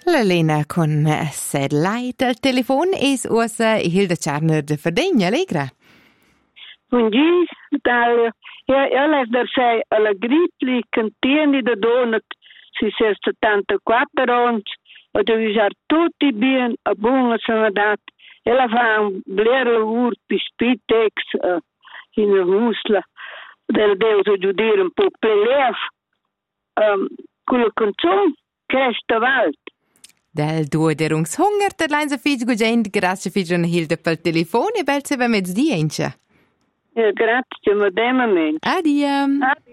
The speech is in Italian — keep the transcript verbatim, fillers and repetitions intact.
La Lena con Said Light. Al telefon es usa Hilda Czarner de Verdegna, Allegra. Buongiorno, Natalia. Ja, io le da sei alla gripli cantieni da donut si sia settantaquattro anni e devi usare tutti bene a buona sanità e la fa un bler lavoro per Spitex uh, in la musla del devo giudire un po' pelef um, con la canzone che è stavalt. Del duoderungshunger der lein so fich gugent, grazie fich an Hilda pel telefon e bel se va mezz diencia. Ja, grazie, ma demamente. Adia.